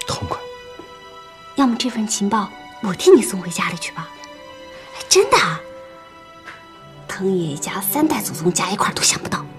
痛快。 要么这份情报我替你送回家里去吧。真的，藤野家3代祖宗加一块都想不到。